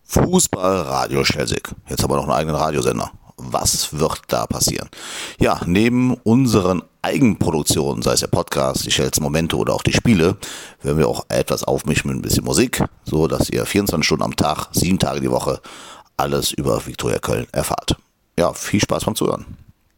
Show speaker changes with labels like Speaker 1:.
Speaker 1: Fußball-Radio Schelsig. Jetzt haben wir noch einen eigenen Radiosender. Was wird da passieren? Ja, neben unseren Eigenproduktionen, sei es der Podcast, die Schels Momente oder auch die Spiele, werden wir auch etwas aufmischen mit ein bisschen Musik, so dass ihr 24 Stunden am Tag, 7 Tage die Woche alles über Viktoria Köln erfahrt. Ja, viel Spaß beim Zuhören.